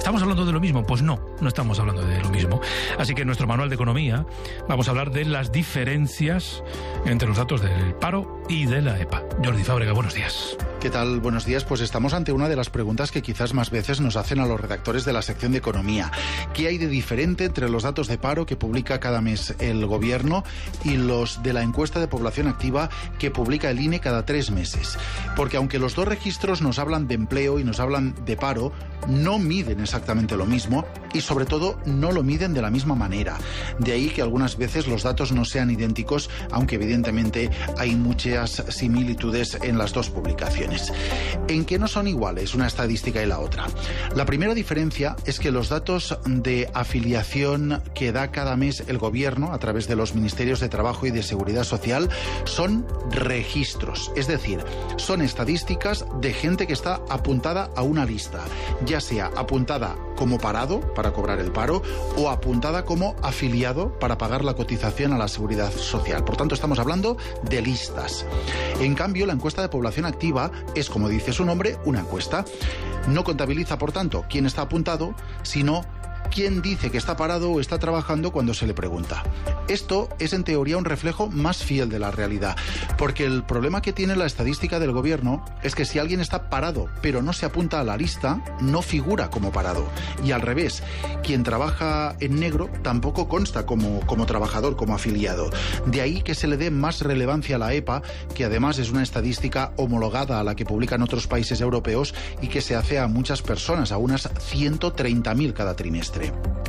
¿Estamos hablando de lo mismo? Pues no estamos hablando de lo mismo. Así que en nuestro manual de economía vamos a hablar de las diferencias entre los datos del paro y de la EPA. Jordi Fábrega, buenos días. ¿Qué tal? Buenos días. Pues estamos ante una de las preguntas que quizás más veces nos hacen a los redactores de la sección de economía. ¿Qué hay de diferente entre los datos de paro que publica cada mes el gobierno y los de la encuesta de población activa que publica el INE cada 3 meses? Porque aunque los dos registros nos hablan de empleo y nos hablan de paro, no miden exactamente lo mismo y sobre todo no lo miden de la misma manera. De ahí que algunas veces los datos no sean idénticos, aunque evidentemente hay muchas similitudes en las dos publicaciones. ¿En qué no son iguales una estadística y la otra? La primera diferencia es que los datos de afiliación que da cada mes el gobierno a través de los Ministerios de Trabajo y de Seguridad Social son registros, es decir, son estadísticas de gente que está apuntada a una lista, ya sea apuntada como parado para cobrar el paro o apuntada como afiliado para pagar la cotización a la Seguridad Social. Por tanto, estamos hablando de listas. En cambio, la encuesta de población activa es, como dice su nombre, una encuesta. No contabiliza, por tanto, quién está apuntado, sino quién dice que está parado o está trabajando cuando se le pregunta. Esto es en teoría un reflejo más fiel de la realidad, porque el problema que tiene la estadística del gobierno es que si alguien está parado pero no se apunta a la lista, no figura como parado. Y al revés, quien trabaja en negro tampoco consta como trabajador, como afiliado. De ahí que se le dé más relevancia a la EPA, que además es una estadística homologada a la que publican otros países europeos y que se hace a muchas personas, a unas 130.000 cada trimestre.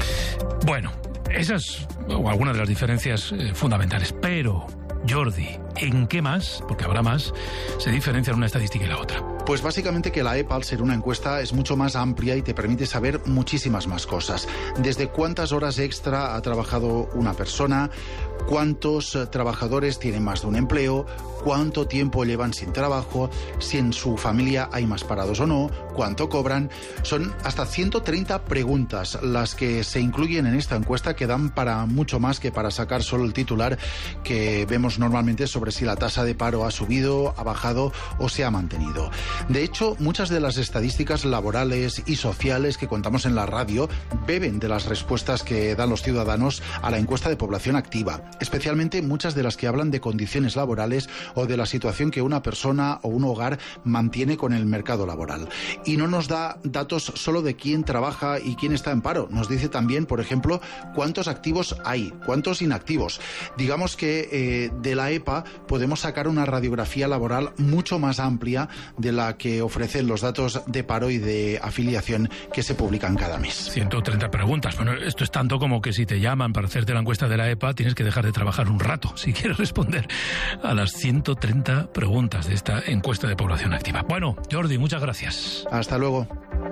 Bueno, esas o algunas de las diferencias fundamentales, pero Jordi, ¿en qué más, porque habrá más, se diferencian una estadística y la otra? Pues básicamente que la EPA, al ser una encuesta, es mucho más amplia y te permite saber muchísimas más cosas. Desde cuántas horas extra ha trabajado una persona, cuántos trabajadores tienen más de un empleo, cuánto tiempo llevan sin trabajo, si en su familia hay más parados o no, cuánto cobran. Son hasta 130 preguntas las que se incluyen en esta encuesta, que dan para mucho más que para sacar solo el titular que vemos normalmente sobre si la tasa de paro ha subido, ha bajado o se ha mantenido. De hecho, muchas de las estadísticas laborales y sociales que contamos en la radio beben de las respuestas que dan los ciudadanos a la encuesta de población activa, especialmente muchas de las que hablan de condiciones laborales o de la situación que una persona o un hogar mantiene con el mercado laboral. Y no nos da datos solo de quién trabaja y quién está en paro. Nos dice también, por ejemplo, cuántos activos hay, cuántos inactivos. Digamos que de la EPA podemos sacar una radiografía laboral mucho más amplia de la que ofrecen los datos de paro y de afiliación que se publican cada mes. 130 preguntas. Bueno, esto es tanto como que si te llaman para hacerte la encuesta de la EPA, tienes que dejar de trabajar un rato si quieres responder a las 130 preguntas de esta encuesta de población activa. Bueno, Jordi, muchas gracias. Hasta luego.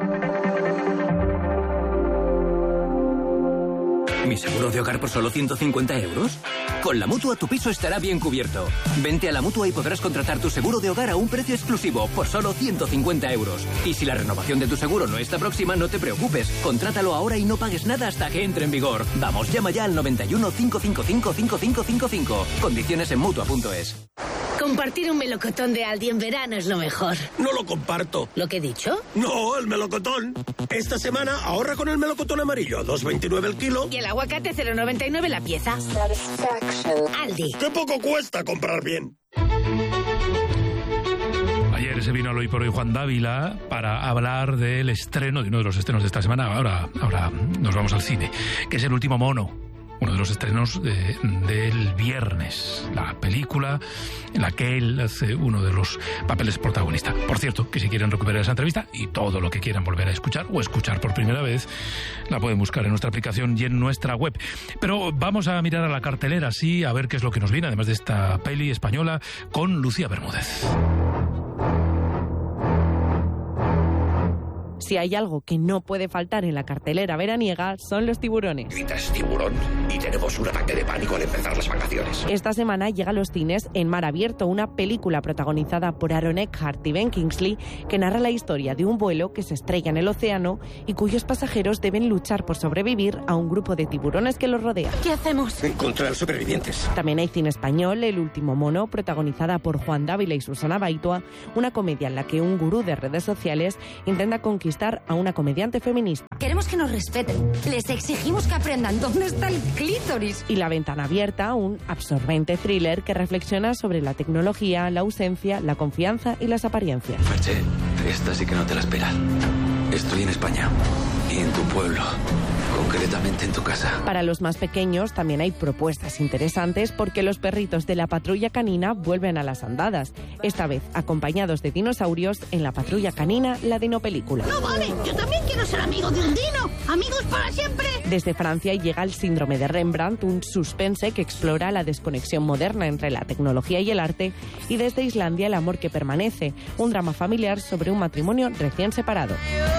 ¿Mi seguro de hogar por solo 150 euros? Con la Mutua tu piso estará bien cubierto. Vente a la Mutua y podrás contratar tu seguro de hogar a un precio exclusivo por solo 150 euros. Y si la renovación de tu seguro no está próxima, no te preocupes. Contrátalo ahora y no pagues nada hasta que entre en vigor. Vamos, llama ya al 91 555 5555. Condiciones en Mutua.es. Compartir un melocotón de Aldi en verano es lo mejor. No lo comparto. ¿Lo que he dicho? No, el melocotón. Esta semana ahorra con el melocotón amarillo, 2,29 el kilo. Y el aguacate 0,99 la pieza. Aldi. ¡Qué poco cuesta comprar bien! Ayer se vino al Hoy por Hoy Juan Dávila para hablar del estreno, de uno de los estrenos de esta semana. Ahora nos vamos al cine, que es El último mono. Uno de los estrenos del viernes, la película en la que él hace uno de los papeles protagonistas. Por cierto, que si quieren recuperar esa entrevista y todo lo que quieran volver a escuchar o escuchar por primera vez, la pueden buscar en nuestra aplicación y en nuestra web. Pero vamos a mirar a la cartelera, sí, a ver qué es lo que nos viene, además de esta peli española, con Lucía Bermúdez. Si hay algo que no puede faltar en la cartelera veraniega, son los tiburones. Gritas tiburón y tenemos un ataque de pánico al empezar las vacaciones. Esta semana llega a los cines En mar abierto, una película protagonizada por Aaron Eckhart y Ben Kingsley, que narra la historia de un vuelo que se estrella en el océano y cuyos pasajeros deben luchar por sobrevivir a un grupo de tiburones que los rodea. ¿Qué hacemos? Encontrar supervivientes. También hay cine español, El último mono, protagonizada por Juan Dávila y Susana Baitua, una comedia en la que un gurú de redes sociales intenta conquistar entrevistar a una comediante feminista. Queremos que nos respeten. Les exigimos que aprendan dónde está el clítoris. Y La ventana abierta, un absorbente thriller que reflexiona sobre la tecnología, la ausencia, la confianza y las apariencias. Merche, esta sí que no te la esperas. Estoy en España y en tu pueblo, concretamente en tu casa. Para los más pequeños también hay propuestas interesantes porque los perritos de la patrulla canina vuelven a las andadas, esta vez acompañados de dinosaurios en La patrulla canina, la dinopelícula. ¡No vale! ¡Yo también quiero ser amigo de un dino! ¡Amigos para siempre! Desde Francia llega El síndrome de Rembrandt, un suspense que explora la desconexión moderna entre la tecnología y el arte, y desde Islandia El amor que permanece, un drama familiar sobre un matrimonio recién separado.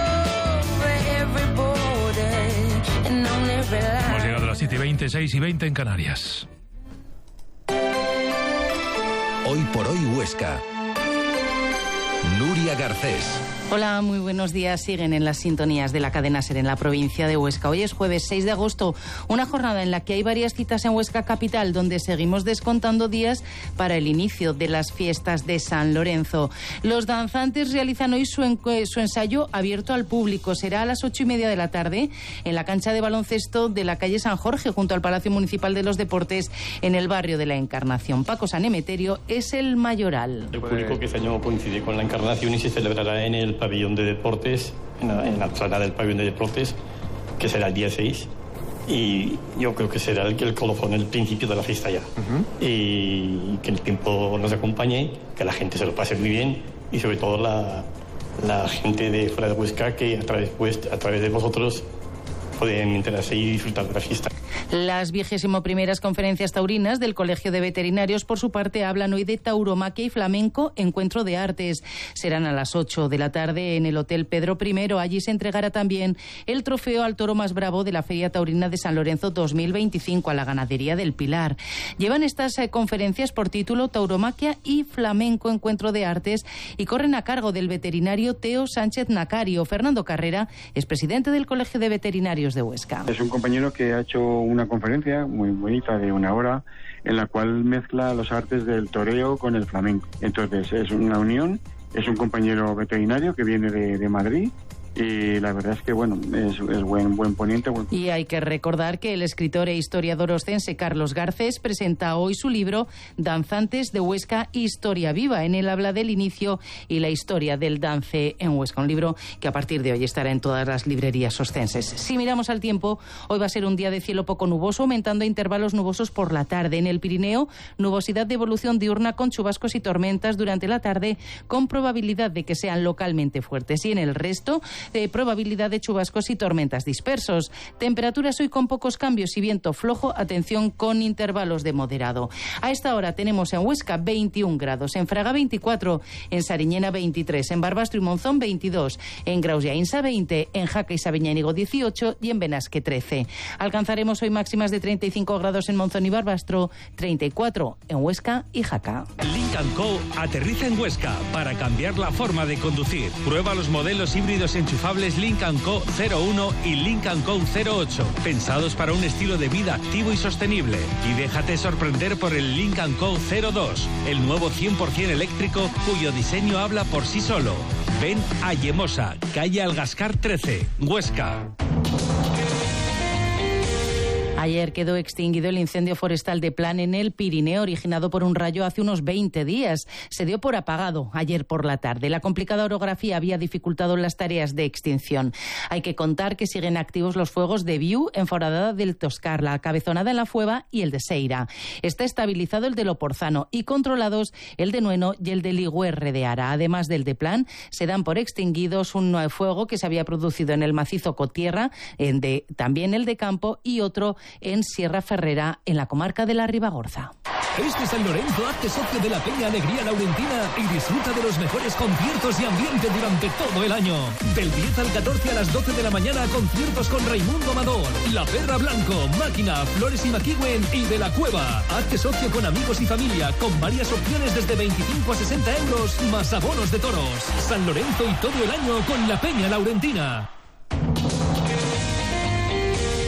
Hemos llegado a las 7:20, 6:20 en Canarias. Hoy por hoy Huesca. Nuria Garcés. Hola, muy buenos días. Siguen en las sintonías de la cadena SER en la provincia de Huesca. Hoy es jueves 6 de agosto, una jornada en la que hay varias citas en Huesca capital, donde seguimos descontando días para el inicio de las fiestas de San Lorenzo. Los danzantes realizan hoy su ensayo abierto al público. Será a las 8:30 de la tarde en la cancha de baloncesto de la calle San Jorge, junto al Palacio Municipal de los Deportes, en el barrio de la Encarnación. Paco San Emeterio es el mayoral. El público que este año coincide con la Encarnación y se celebrará en el pabellón de deportes, en la sala del pabellón de deportes, que será el día 6, y yo creo que será el colofón, el principio de la fiesta ya. Y que el tiempo nos acompañe, que la gente se lo pase muy bien, y sobre todo la gente de fuera de Huesca, que a través de vosotros pueden enterarse y disfrutar de la fiesta. Las 21ª conferencias taurinas del Colegio de Veterinarios, por su parte, hablan hoy de tauromaquia y flamenco, encuentro de artes. Serán a las 8 de la tarde en el Hotel Pedro I. Allí se entregará también el trofeo al toro más bravo de la Feria Taurina de San Lorenzo 2025 a la Ganadería del Pilar. Llevan estas conferencias por título Tauromaquia y Flamenco, encuentro de artes, y corren a cargo del veterinario Teo Sánchez Nacario. Fernando Carrera es presidente del Colegio de Veterinarios de Huesca. Es un compañero que ha hecho una conferencia muy bonita de 1 hora en la cual mezcla los artes del toreo con el flamenco. Entonces es una unión, es un compañero veterinario que viene de Madrid. Y la verdad es que, bueno, es buen poniente. Y hay que recordar que el escritor e historiador oscense Carlos Garcés presenta hoy su libro Danzantes de Huesca, Historia Viva. En él habla del inicio y la historia del dance en Huesca. Un libro que a partir de hoy estará en todas las librerías oscenses. Si miramos al tiempo, hoy va a ser un día de cielo poco nuboso, aumentando intervalos nubosos por la tarde. En el Pirineo, nubosidad de evolución diurna con chubascos y tormentas durante la tarde, con probabilidad de que sean localmente fuertes. Y en el resto, probabilidad de chubascos y tormentas dispersos. Temperaturas hoy con pocos cambios y viento flojo, atención con intervalos de moderado. A esta hora tenemos en Huesca 21 grados, en Fraga 24, en Sariñena 23, en Barbastro y Monzón 22, en Graus y Ainsa 20, en Jaca y Sabiñánigo 18 y en Benasque 13. Alcanzaremos hoy máximas de 35 grados en Monzón y Barbastro, 34 en Huesca y Jaca. Lynk & Co aterriza en Huesca para cambiar la forma de conducir. Prueba los modelos híbridos enchufables Lynk & Co 01 y Lynk & Co 08, pensados para un estilo de vida activo y sostenible. Y déjate sorprender por el Lynk & Co 02, el nuevo 100% eléctrico cuyo diseño habla por sí solo. Ven a Yemosa, calle Algascar 13, Huesca. Ayer quedó extinguido el incendio forestal de Plan en el Pirineo, originado por un rayo hace unos 20 días. Se dio por apagado ayer por la tarde. La complicada orografía había dificultado las tareas de extinción. Hay que contar que siguen activos los fuegos de Viu, en Foradada del Toscar, la Cabezonada en la Fueva y el de Seira. Está estabilizado el de Loporzano y controlados el de Nueno y el de Ligüerre de Ara. Además del de Plan, se dan por extinguidos un fuego que se había producido en el macizo Cotierra, también el de Campo, y otro en Sierra Ferrera, en la comarca de la Ribagorza. Este San Lorenzo, hazte socio de la Peña Alegría Laurentina y disfruta de los mejores conciertos y ambiente durante todo el año. Del 10 al 14 a las 12 de la mañana, conciertos con Raimundo Amador, La Perra Blanco, Máquina, Flores y Maquigüen y De la Cueva. Hazte socio con amigos y familia, con varias opciones desde 25 a 60 euros, más abonos de toros. San Lorenzo y todo el año con la Peña Laurentina.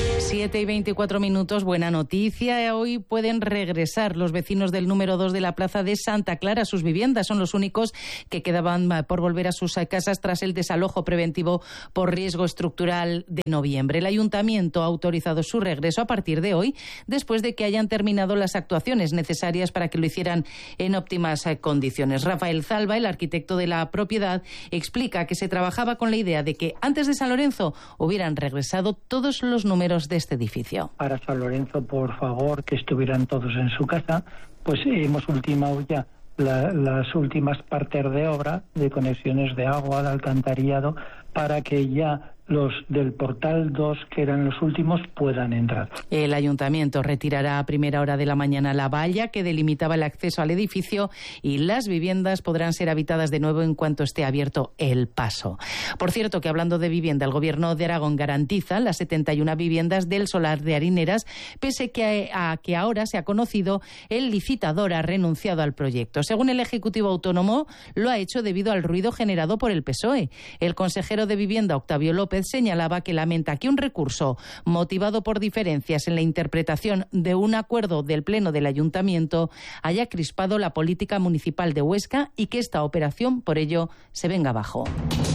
7:24, buena noticia. Hoy pueden regresar los vecinos del número 2 de la plaza de Santa Clara a sus viviendas. Son los únicos que quedaban por volver a sus casas tras el desalojo preventivo por riesgo estructural de noviembre. El ayuntamiento ha autorizado su regreso a partir de hoy, después de que hayan terminado las actuaciones necesarias para que lo hicieran en óptimas condiciones. Rafael Zalba, el arquitecto de la propiedad, explica que se trabajaba con la idea de que antes de San Lorenzo hubieran regresado todos los números de este edificio. Para San Lorenzo, por favor, que estuvieran todos en su casa, pues hemos ultimado ya las últimas partes de obra, de conexiones de agua, de alcantarillado, para que ya los del portal 2, que eran los últimos, puedan entrar. El ayuntamiento retirará a primera hora de la mañana la valla que delimitaba el acceso al edificio y las viviendas podrán ser habitadas de nuevo en cuanto esté abierto el paso. Por cierto, que hablando de vivienda, el Gobierno de Aragón garantiza las 71 viviendas del solar de Harineras, pese a que ahora se ha conocido el licitador ha renunciado al proyecto. Según el Ejecutivo Autónomo, lo ha hecho debido al ruido generado por el PSOE. El consejero de Vivienda, Octavio López, señalaba que lamenta que un recurso motivado por diferencias en la interpretación de un acuerdo del Pleno del Ayuntamiento haya crispado la política municipal de Huesca y que esta operación, por ello, se venga abajo.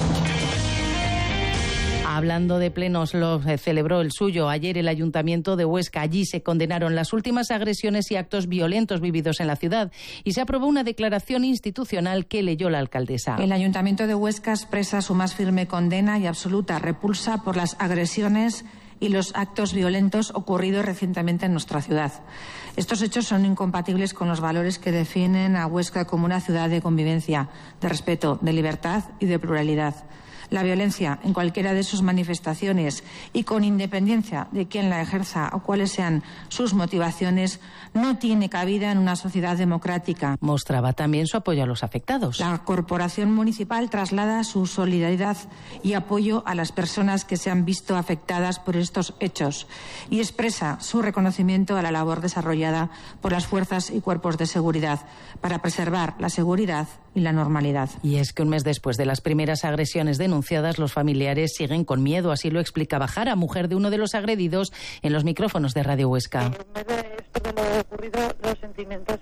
Hablando de plenos, lo celebró el suyo ayer el Ayuntamiento de Huesca. Allí se condenaron las últimas agresiones y actos violentos vividos en la ciudad y se aprobó una declaración institucional que leyó la alcaldesa. El Ayuntamiento de Huesca expresa su más firme condena y absoluta repulsa por las agresiones y los actos violentos ocurridos recientemente en nuestra ciudad. Estos hechos son incompatibles con los valores que definen a Huesca como una ciudad de convivencia, de respeto, de libertad y de pluralidad. La violencia en cualquiera de sus manifestaciones y con independencia de quién la ejerza o cuáles sean sus motivaciones no tiene cabida en una sociedad democrática. Mostraba también su apoyo a los afectados. La Corporación Municipal traslada su solidaridad y apoyo a las personas que se han visto afectadas por estos hechos y expresa su reconocimiento a la labor desarrollada por las fuerzas y cuerpos de seguridad para preservar la seguridad y la normalidad. Y es que un mes después de las primeras agresiones denunciadas, los familiares siguen con miedo. Así lo explicaba Jara, mujer de uno de los agredidos, en los micrófonos de Radio Huesca. En vez de esto de lo ocurrido, los sentimientos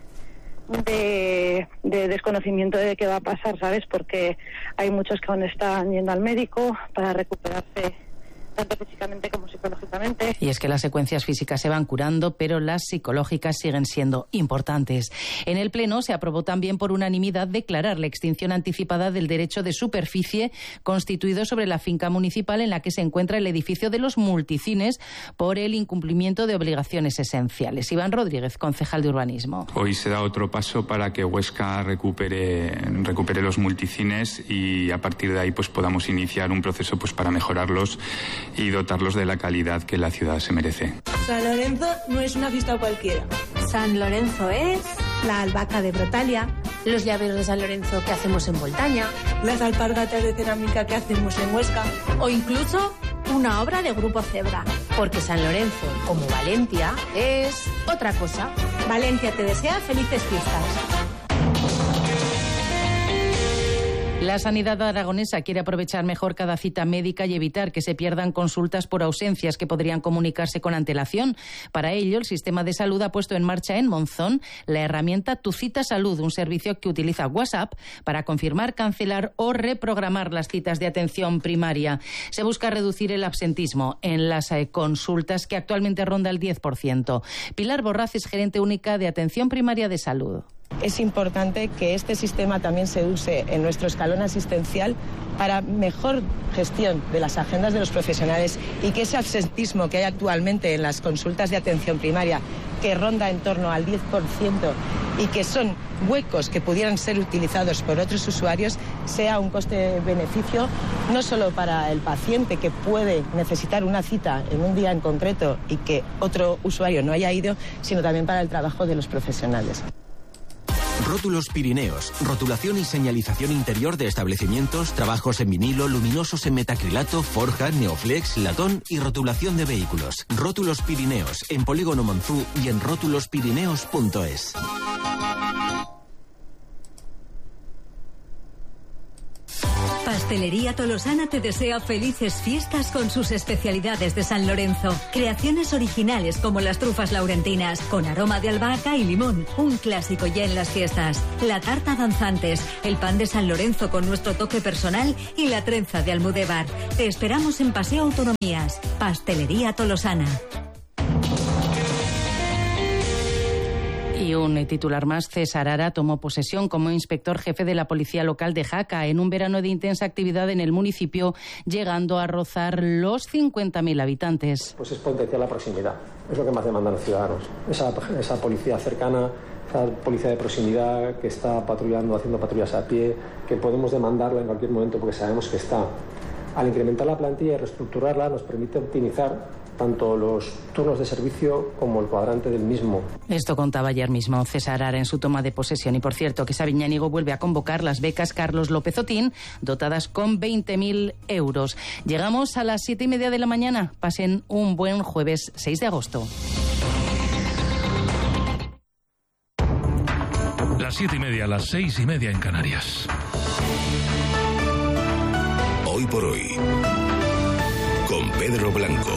es de desconocimiento de qué va a pasar, ¿sabes? Porque hay muchos que aún están yendo al médico para recuperarse tanto físicamente como psicológicamente. Y es que las secuencias físicas se van curando, pero las psicológicas siguen siendo importantes. En el Pleno se aprobó también por unanimidad declarar la extinción anticipada del derecho de superficie constituido sobre la finca municipal en la que se encuentra el edificio de los multicines por el incumplimiento de obligaciones esenciales. Iván Rodríguez, concejal de Urbanismo. Hoy se da otro paso para que Huesca recupere los multicines y a partir de ahí pues podamos iniciar un proceso pues para mejorarlos y dotarlos de la calidad que la ciudad se merece. San Lorenzo no es una fiesta cualquiera. San Lorenzo es la albahaca de Brotalia, los llaveros de San Lorenzo que hacemos en Voltaña, las alpargatas de cerámica que hacemos en Huesca, o incluso una obra de Grupo Zebra. Porque San Lorenzo, como Valencia, es otra cosa. Valencia te desea felices fiestas. La sanidad aragonesa quiere aprovechar mejor cada cita médica y evitar que se pierdan consultas por ausencias que podrían comunicarse con antelación. Para ello, el sistema de salud ha puesto en marcha en Monzón la herramienta Tu Cita Salud, un servicio que utiliza WhatsApp para confirmar, cancelar o reprogramar las citas de atención primaria. Se busca reducir el absentismo en las consultas, que actualmente ronda el 10%. Pilar Borraz es gerente única de Atención Primaria de Salud. Es importante que este sistema también se use en nuestro escalón asistencial para mejor gestión de las agendas de los profesionales y que ese absentismo que hay actualmente en las consultas de atención primaria, que ronda en torno al 10% y que son huecos que pudieran ser utilizados por otros usuarios, sea un coste-beneficio no solo para el paciente que puede necesitar una cita en un día en concreto y que otro usuario no haya ido, sino también para el trabajo de los profesionales. Rótulos Pirineos, rotulación y señalización interior de establecimientos, trabajos en vinilo, luminosos en metacrilato, forja, neoflex, latón y rotulación de vehículos. Rótulos Pirineos, en Polígono Monzú y en rótulospirineos.es. Pastelería Tolosana te desea felices fiestas con sus especialidades de San Lorenzo. Creaciones originales como las trufas laurentinas, con aroma de albahaca y limón. Un clásico ya en las fiestas. La tarta danzantes, el pan de San Lorenzo con nuestro toque personal y la trenza de Almudévar. Te esperamos en Paseo Autonomías. Pastelería Tolosana. Y un titular más, César Ara tomó posesión como inspector jefe de la Policía Local de Jaca en un verano de intensa actividad en el municipio, llegando a rozar los 50.000 habitantes. Pues es potenciar la proximidad, es lo que más demandan los ciudadanos. Esa policía cercana, esa policía de proximidad que está patrullando, haciendo patrullas a pie, que podemos demandarla en cualquier momento porque sabemos que está. Al incrementar la plantilla y reestructurarla nos permite optimizar tanto los turnos de servicio como el cuadrante del mismo. Esto contaba ayer mismo César Ara en su toma de posesión. Y por cierto, que Sabiñánigo vuelve a convocar las becas Carlos López Otín, dotadas con 20.000 euros. Llegamos a las 7:30 de la mañana. Pasen un buen jueves 6 de agosto. Las 7:30, las 6:30 en Canarias. Hoy por hoy, con Pedro Blanco.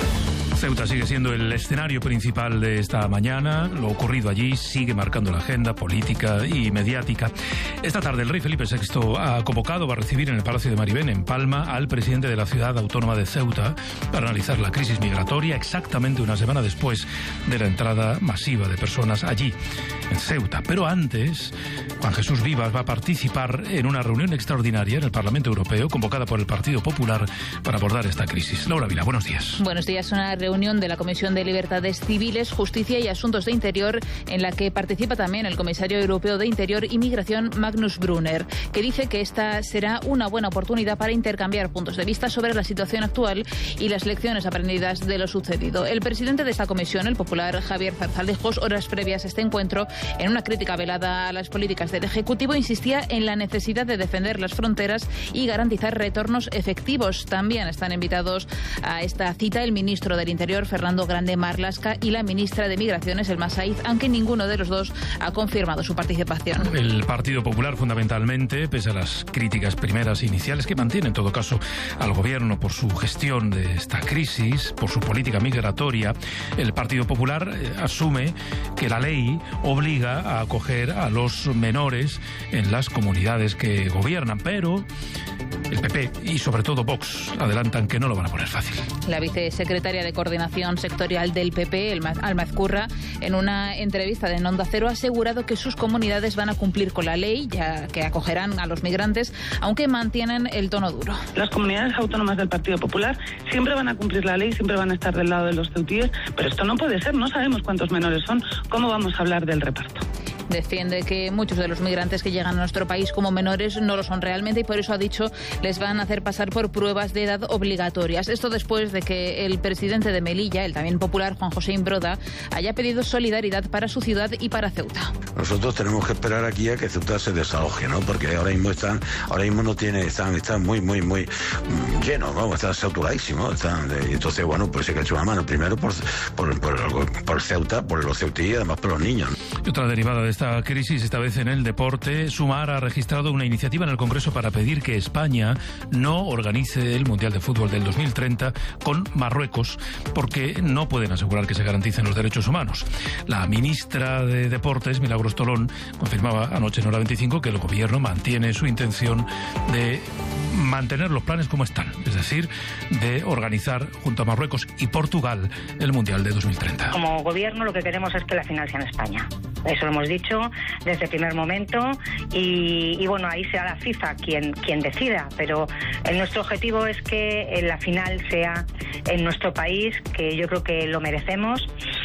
Ceuta sigue siendo el escenario principal de esta mañana. Lo ocurrido allí sigue marcando la agenda política y mediática. Esta tarde el rey Felipe VI ha convocado, va a recibir en el Palacio de Maribén, en Palma, al presidente de la ciudad autónoma de Ceuta para analizar la crisis migratoria exactamente una semana después de la entrada masiva de personas allí, en Ceuta. Pero antes, Juan Jesús Vivas va a participar en una reunión extraordinaria en el Parlamento Europeo convocada por el Partido Popular para abordar esta crisis. Laura Vila, buenos días. Buenos días. Una reunión de la Comisión de Libertades Civiles, Justicia y Asuntos de Interior, en la que participa también el comisario europeo de Interior y Migración, Magnus Brunner, que dice que esta será una buena oportunidad para intercambiar puntos de vista sobre la situación actual y las lecciones aprendidas de lo sucedido. El presidente de esta comisión, el popular Javier Zarzalejos, horas previas a este encuentro, en una crítica velada a las políticas del Ejecutivo, insistía en la necesidad de defender las fronteras y garantizar retornos efectivos. También están invitados a esta cita el ministro del Interior, Fernando Grande Marlaska, y la ministra de Migraciones, Elma Saiz, aunque ninguno de los dos ha confirmado su participación. El Partido Popular, fundamentalmente, pese a las críticas primeras e iniciales que mantiene en todo caso al gobierno por su gestión de esta crisis, por su política migratoria, el Partido Popular asume que la ley obliga a acoger a los menores en las comunidades que gobiernan, pero el PP y sobre todo Vox adelantan que no lo van a poner fácil. La vicesecretaria de Coordinación Sectorial del PP, Alma Ezcurra, en una entrevista de Onda Cero ha asegurado que sus comunidades van a cumplir con la ley, ya que acogerán a los migrantes, aunque mantienen el tono duro. Las comunidades autónomas del Partido Popular siempre van a cumplir la ley, siempre van a estar del lado de los ceutíes, pero esto no puede ser, no sabemos cuántos menores son, ¿cómo vamos a hablar del reparto? Defiende que muchos de los migrantes que llegan a nuestro país como menores no lo son realmente y por eso ha dicho les van a hacer pasar por pruebas de edad obligatorias. Esto después de que el presidente de Melilla, el también popular Juan José Imbroda, haya pedido solidaridad para su ciudad y para Ceuta. Nosotros tenemos que esperar aquí a que Ceuta se desahogue, ¿no? Porque ahora mismo no tiene, están muy llenos, ¿no? Están saturadísimos, entonces bueno, pues hay que echar una mano primero por Ceuta, por los ceutíes y además por los niños. Y otra derivada de esta crisis, esta vez en el deporte, Sumar ha registrado una iniciativa en el Congreso para pedir que España no organice el Mundial de Fútbol del 2030 con Marruecos, porque no pueden asegurar que se garanticen los derechos humanos. La ministra de Deportes, Milagros Tolón, confirmaba anoche en Hora 25 que el gobierno mantiene su intención de mantener los planes como están, es decir, de organizar junto a Marruecos y Portugal el Mundial de 2030. Como gobierno lo que queremos es que la final sea en España. Eso lo hemos dicho desde el primer momento y bueno, ahí será la FIFA quien decida, pero nuestro objetivo es que la final sea en nuestro país, que yo creo que lo merecemos.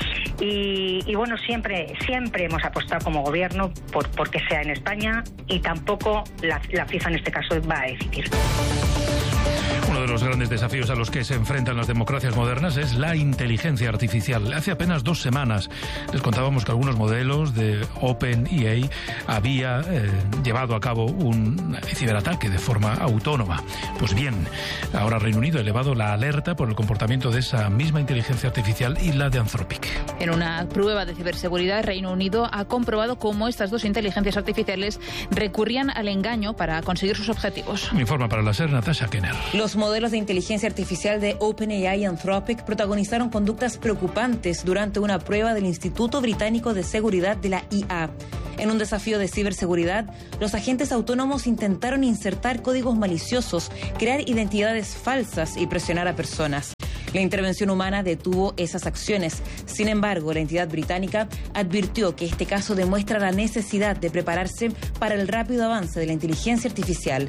Y bueno, siempre hemos apostado como gobierno porque sea en España y tampoco la FIFA en este caso va a decidir. Uno de los grandes desafíos a los que se enfrentan las democracias modernas es la inteligencia artificial. Hace apenas 2 semanas les contábamos que algunos modelos de OpenAI había llevado a cabo un ciberataque de forma autónoma. Pues bien, ahora Reino Unido ha elevado la alerta por el comportamiento de esa misma inteligencia artificial y la de Anthropic. En una prueba de ciberseguridad, Reino Unido ha comprobado cómo estas dos inteligencias artificiales recurrían al engaño para conseguir sus objetivos. Informa para la SER Natasha Kenner. Los modelos de inteligencia artificial de OpenAI y Anthropic protagonizaron conductas preocupantes durante una prueba del Instituto Británico de Seguridad de la IA. En un desafío de ciberseguridad, los agentes autónomos intentaron insertar códigos maliciosos, crear identidades falsas y presionar a personas. La intervención humana detuvo esas acciones. Sin embargo, la entidad británica advirtió que este caso demuestra la necesidad de prepararse para el rápido avance de la inteligencia artificial.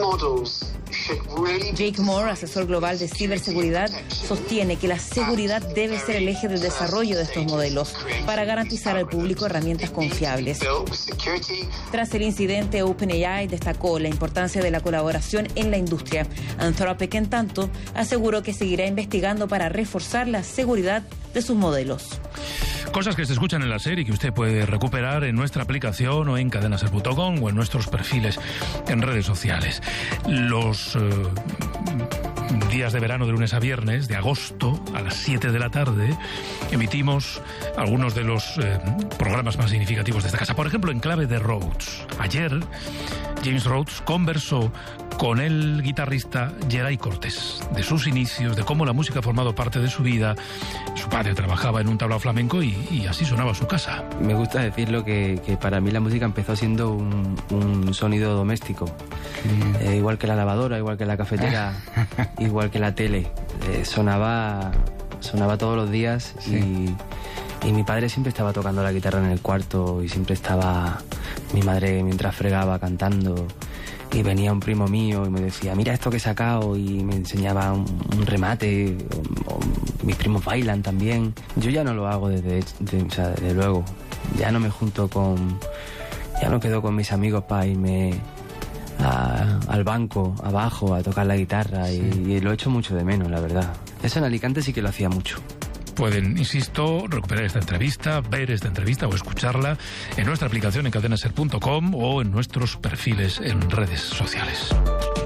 Jake Moore, asesor global de ciberseguridad, sostiene que la seguridad debe ser el eje del desarrollo de estos modelos para garantizar al público herramientas confiables. Tras el incidente, OpenAI destacó la importancia de la colaboración en la industria. Anthropic, en tanto, aseguró que seguirá investigando para reforzar la seguridad de sus modelos. Cosas que se escuchan en la serie y que usted puede recuperar en nuestra aplicación o en cadenaser.com o en nuestros perfiles en redes sociales. Los días de verano de lunes a viernes, de agosto, a las 7 de la tarde, emitimos algunos de los programas más significativos de esta casa. Por ejemplo, en clave de Rhodes. Ayer, James Rhodes conversó con el guitarrista Geray Cortés, de sus inicios, de cómo la música ha formado parte de su vida. Su padre trabajaba en un tablao flamenco y así sonaba su casa. Me gusta decirlo que para mí la música empezó siendo un sonido doméstico. Igual que la lavadora, igual que la cafetera, igual que la tele. Sonaba todos los días. Sí. Y mi padre siempre estaba tocando la guitarra en el cuarto y siempre estaba mi madre mientras fregaba cantando. Y venía un primo mío y me decía, mira esto que he sacado, y me enseñaba un remate. Mis primos bailan también. Yo ya no lo hago desde luego. Ya no me junto ya no quedo con mis amigos para irme al banco abajo a tocar la guitarra. Sí. Y lo echo mucho de menos, la verdad. Eso en Alicante sí que lo hacía mucho. Pueden, insisto, recuperar esta entrevista, ver esta entrevista o escucharla en nuestra aplicación en cadenaser.com o en nuestros perfiles en redes sociales.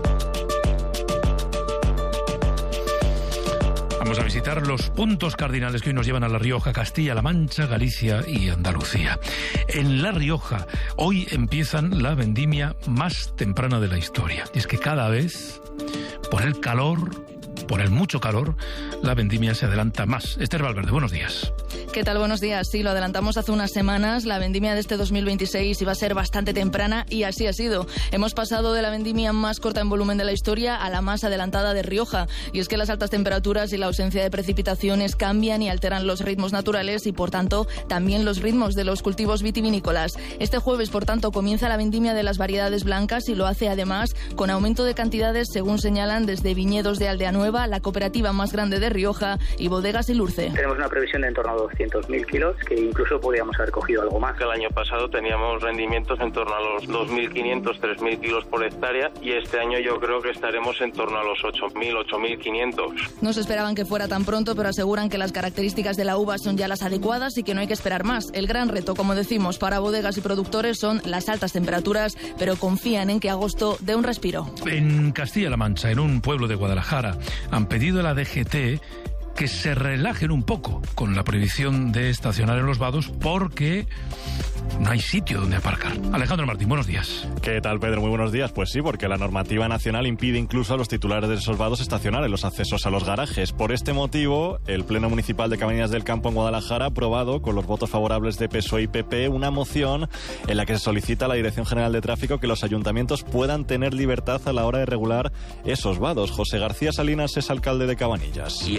Vamos a visitar los puntos cardinales que hoy nos llevan a La Rioja, Castilla-La Mancha, Galicia y Andalucía. En La Rioja, hoy empiezan la vendimia más temprana de la historia. Y es que cada vez, por el calor, por el mucho calor, la vendimia se adelanta más. Esther Valverde, buenos días. ¿Qué tal? Buenos días. Sí, lo adelantamos hace unas semanas. La vendimia de este 2026 iba a ser bastante temprana y así ha sido. Hemos pasado de la vendimia más corta en volumen de la historia a la más adelantada de Rioja. Y es que las altas temperaturas y la ausencia de precipitaciones cambian y alteran los ritmos naturales y, por tanto, también los ritmos de los cultivos vitivinícolas. Este jueves, por tanto, comienza la vendimia de las variedades blancas y lo hace además con aumento de cantidades, según señalan desde Viñedos de Aldea Nueva, la cooperativa más grande de Rioja, y Bodegas Ilurce. Tenemos una previsión de en torno a 200.000 kilos, que incluso podríamos haber cogido algo más. El año pasado teníamos rendimientos en torno a los 2.500, 3.000 kilos por hectárea, y este año yo creo que estaremos en torno a los 8.000, 8.500. No se esperaban que fuera tan pronto, pero aseguran que las características de la uva son ya las adecuadas y que no hay que esperar más. El gran reto, como decimos, para bodegas y productores son las altas temperaturas, pero confían en que agosto dé un respiro. En Castilla-La Mancha, en un pueblo de Guadalajara, han pedido a la DGT que se relajen un poco con la prohibición de estacionar en los vados porque no hay sitio donde aparcar. Alejandro Martín, buenos días. ¿Qué tal, Pedro? Muy buenos días. Pues sí, porque la normativa nacional impide incluso a los titulares de esos vados estacionar en los accesos a los garajes. Por este motivo, el Pleno Municipal de Cabañas del Campo en Guadalajara ha aprobado, con los votos favorables de PSOE y PP, una moción en la que se solicita a la Dirección General de Tráfico que los ayuntamientos puedan tener libertad a la hora de regular esos vados. José García Salinas es alcalde de Cabanillas. Y al final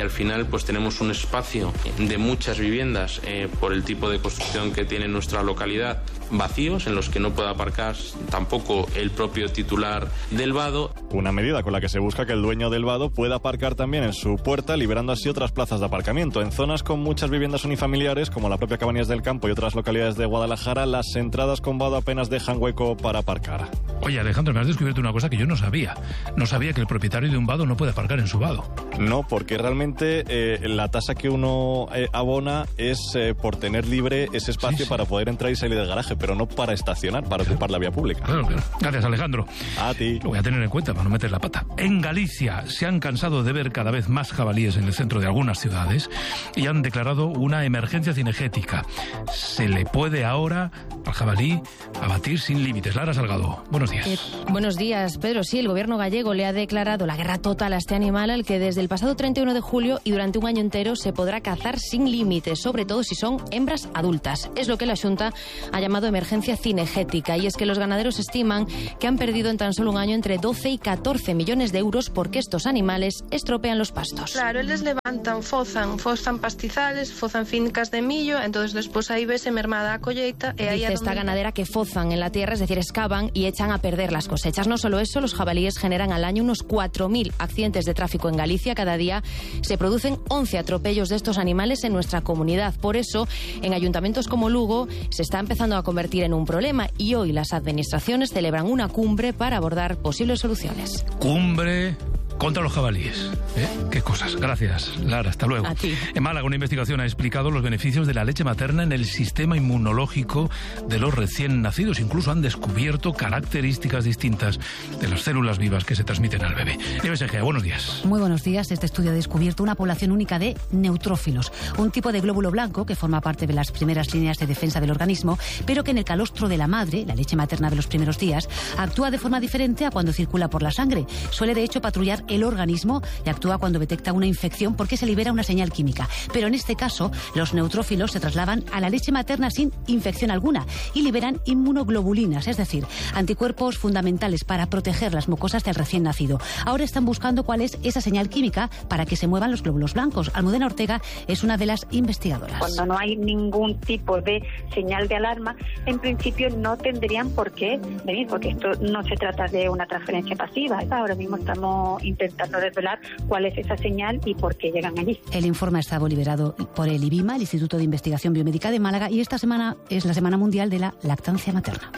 pues tenemos un espacio de muchas viviendas por el tipo de construcción que tiene nuestra localidad vacíos, en los que no puede aparcar tampoco el propio titular del vado. Una medida con la que se busca que el dueño del vado pueda aparcar también en su puerta, liberando así otras plazas de aparcamiento. En zonas con muchas viviendas unifamiliares, como la propia Cabañas del Campo y otras localidades de Guadalajara, las entradas con vado apenas dejan hueco para aparcar. Oye, Alejandro, me has descubierto una cosa que yo no sabía. No sabía que el propietario de un vado no puede aparcar en su vado. No, porque realmente la tasa que uno abona es por tener libre ese espacio para poder entrar y salir del garaje, pero no para estacionar, para ocupar la vía pública. Claro. Gracias, Alejandro. A ti. Lo voy a tener en cuenta para no meter la pata. En Galicia se han cansado de ver cada vez más jabalíes en el centro de algunas ciudades y han declarado una emergencia cinegética. Se le puede ahora al jabalí abatir sin límites. Lara Salgado, buenos días. Buenos días, Pedro. Sí, el gobierno gallego le ha declarado la guerra total a este animal, al que desde el pasado 31 de julio y durante un año entero se podrá cazar sin límites, sobre todo si son hembras adultas. Es lo que la Xunta ha llamado emergencia cinegética, y es que los ganaderos estiman que han perdido en tan solo un año entre 12 y 14 millones de euros porque estos animales estropean los pastos. Claro, eles levantan, fozan pastizales, fozan fincas de millo, entonces despois aí vese mermada a colleita e aí dice esta ganadera que fozan en la tierra, es decir, excavan y echan a perder las cosechas. No solo eso, los jabalíes generan al año unos 4.000 accidentes de tráfico en Galicia. Cada día se producen 11 atropellos de estos animales en nuestra comunidad. Por eso, en ayuntamientos como Lugo se está empezando a convertir en un problema, y hoy las administraciones celebran una cumbre para abordar posibles soluciones. Cumbre contra los jabalíes. Qué cosas. Gracias, Lara. Hasta luego. A ti. En Málaga, una investigación ha explicado los beneficios de la leche materna en el sistema inmunológico de los recién nacidos. Incluso han descubierto características distintas de las células vivas que se transmiten al bebé. Nieves Egea, buenos días. Muy buenos días. Este estudio ha descubierto una población única de neutrófilos, un tipo de glóbulo blanco que forma parte de las primeras líneas de defensa del organismo, pero que en el calostro de la madre, la leche materna de los primeros días, actúa de forma diferente a cuando circula por la sangre. Suele, de hecho, patrullar el organismo y actúa cuando detecta una infección porque se libera una señal química. Pero en este caso, los neutrófilos se trasladan a la leche materna sin infección alguna y liberan inmunoglobulinas, es decir, anticuerpos fundamentales para proteger las mucosas del recién nacido. Ahora están buscando cuál es esa señal química para que se muevan los glóbulos blancos. Almudena Ortega es una de las investigadoras. Cuando no hay ningún tipo de señal de alarma, en principio no tendrían por qué venir, porque esto no se trata de una transferencia pasiva. Ahora mismo estamos intentando desvelar cuál es esa señal y por qué llegan allí. El informe ha estado liberado por el IBIMA, el Instituto de Investigación Biomédica de Málaga, y esta semana es la Semana Mundial de la Lactancia Materna.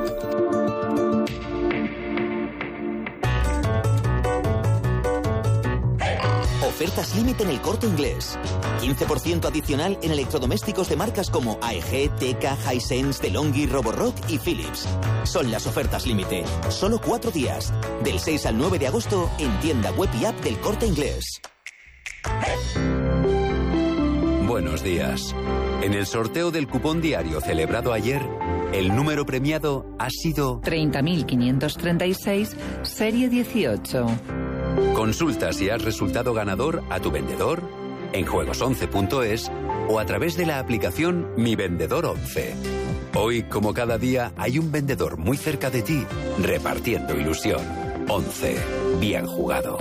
Ofertas límite en El Corte Inglés. 15% adicional en electrodomésticos de marcas como AEG, Teka, Hisense, DeLonghi, Roborock y Philips. Son las ofertas límite. Solo 4 días. Del 6 al 9 de agosto en tienda web y app del Corte Inglés. Buenos días. En el sorteo del cupón diario celebrado ayer, el número premiado ha sido 30.536, serie 18. Consulta si has resultado ganador a tu vendedor, en juegos11.es o a través de la aplicación Mi Vendedor 11. Hoy, como cada día, hay un vendedor muy cerca de ti repartiendo ilusión. 11. Bien jugado.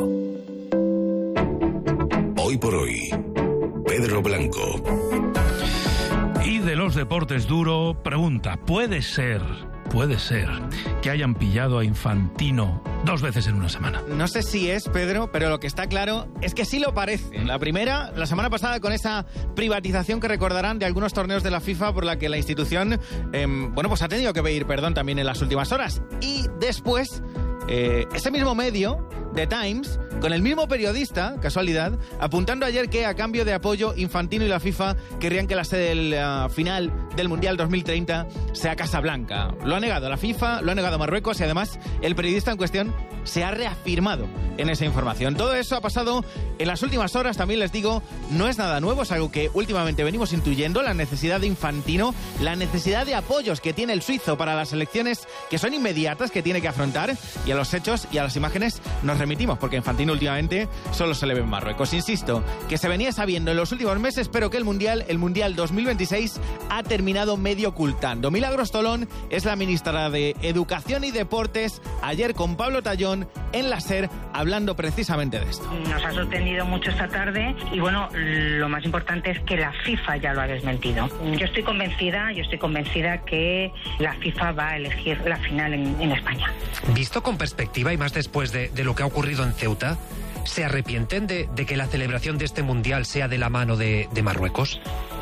Hoy por hoy, Pedro Blanco. Y de los deportes duro, pregunta, ¿puede ser que hayan pillado a Infantino 2 veces en una semana? No sé si es, Pedro, pero lo que está claro es que sí lo parece. La primera, la semana pasada, con esa privatización que recordarán de algunos torneos de la FIFA por la que la institución, pues ha tenido que pedir perdón también en las últimas horas. Y después, ese mismo medio, The Times, con el mismo periodista, casualidad, apuntando ayer que a cambio de apoyo, Infantino y la FIFA querrían que la sede final del Mundial 2030 sea Casablanca. Lo ha negado la FIFA, lo ha negado Marruecos y además el periodista en cuestión se ha reafirmado en esa información. Todo eso ha pasado en las últimas horas, también les digo, no es nada nuevo, es algo que últimamente venimos intuyendo, la necesidad de Infantino, la necesidad de apoyos que tiene el suizo para las elecciones que son inmediatas, que tiene que afrontar, y a los hechos y a las imágenes nos remitimos, porque Infantino Martín últimamente solo se le ve en Marruecos. Insisto, que se venía sabiendo en los últimos meses, pero que el Mundial 2026 ha terminado medio ocultando. Milagros Tolón es la ministra de Educación y Deportes, ayer con Pablo Tallón en la SER, hablando precisamente de esto. Nos ha sorprendido mucho esta tarde y bueno, lo más importante es que la FIFA ya lo ha desmentido. Yo estoy convencida que la FIFA va a elegir la final en España. Visto con perspectiva y más después de lo que ha ocurrido en Ceuta, ¿se arrepienten de que la celebración de este Mundial sea de la mano de Marruecos?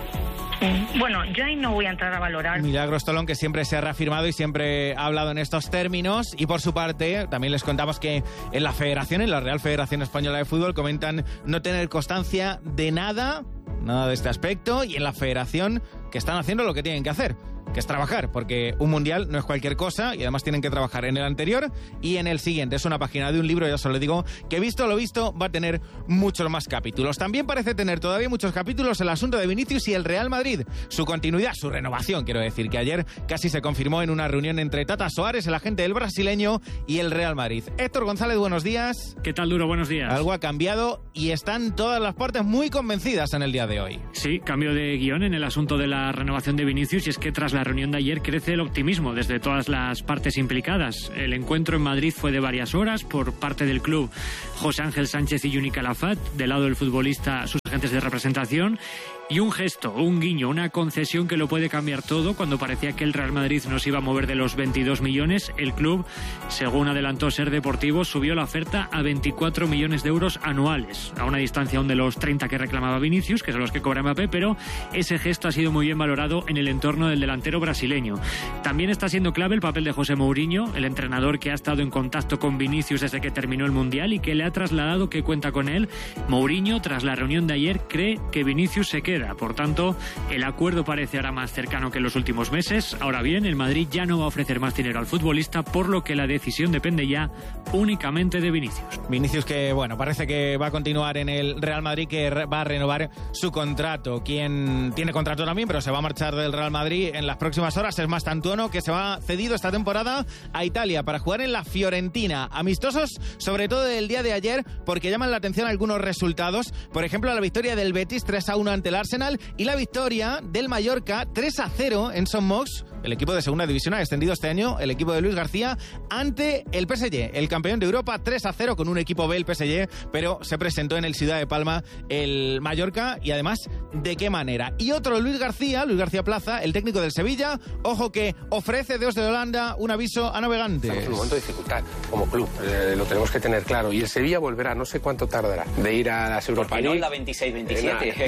Bueno, yo ahí no voy a entrar a valorar. Milagros Tolón, que siempre se ha reafirmado y siempre ha hablado en estos términos. Y por su parte, también les contamos que en la Federación, en la Real Federación Española de Fútbol, comentan no tener constancia de nada de este aspecto. Y en la Federación, que están haciendo lo que tienen que hacer, que es trabajar, porque un mundial no es cualquier cosa y además tienen que trabajar en el anterior y en el siguiente. Es una página de un libro, ya os lo digo, que visto lo visto va a tener muchos más capítulos. También parece tener todavía muchos capítulos el asunto de Vinicius y el Real Madrid. Su continuidad, su renovación, quiero decir, que ayer casi se confirmó en una reunión entre Tata Soares, el agente del brasileño, y el Real Madrid. Héctor González, buenos días. ¿Qué tal, Duro? Buenos días. Algo ha cambiado y están todas las partes muy convencidas en el día de hoy. Sí, cambio de guión en el asunto de la renovación de Vinicius, y es que tras la reunión de ayer crece el optimismo desde todas las partes implicadas. El encuentro en Madrid fue de varias horas por parte del club José Ángel Sánchez y Juni Calafat, del lado del futbolista sus agentes de representación, y un gesto, un guiño, una concesión que lo puede cambiar todo. Cuando parecía que el Real Madrid no se iba a mover de los 22 millones, el club, según adelantó Ser Deportivo, subió la oferta a 24 millones de euros anuales, a una distancia aún de los 30 que reclamaba Vinicius, que son los que cobra Mbappé, pero ese gesto ha sido muy bien valorado en el entorno del delantero brasileño. También está siendo clave el papel de José Mourinho, el entrenador que ha estado en contacto con Vinicius desde que terminó el Mundial y que le ha trasladado que cuenta con él. Mourinho, tras la reunión de ayer, cree que Vinicius se queda. Por tanto, el acuerdo parece ahora más cercano que en los últimos meses. Ahora bien, el Madrid ya no va a ofrecer más dinero al futbolista, por lo que la decisión depende ya únicamente de Vinicius. Vinicius, que bueno, parece que va a continuar en el Real Madrid, que va a renovar su contrato. Quien tiene contrato también, pero se va a marchar del Real Madrid en las próximas horas, es Mastantuono, que se va cedido esta temporada a Italia para jugar en la Fiorentina. Amistosos, sobre todo el día de ayer, porque llaman la atención algunos resultados. Por ejemplo, la victoria del Betis 3-1 ante el Arsenal y la victoria del Mallorca 3-0 en Son Mox. El equipo de segunda división ha descendido este año, el equipo de Luis García, ante el PSG, el campeón de Europa, 3-0 con un equipo B, el PSG, pero se presentó en el Ciudad de Palma el Mallorca, y además, ¿de qué manera? Y otro Luis García Plaza, el técnico del Sevilla, ojo que ofrece desde Holanda un aviso a navegantes. Estamos en un momento de dificultad como club, lo tenemos que tener claro, y el Sevilla volverá, no sé cuánto tardará, de ir a las Europa League. ¿No en la 26-27?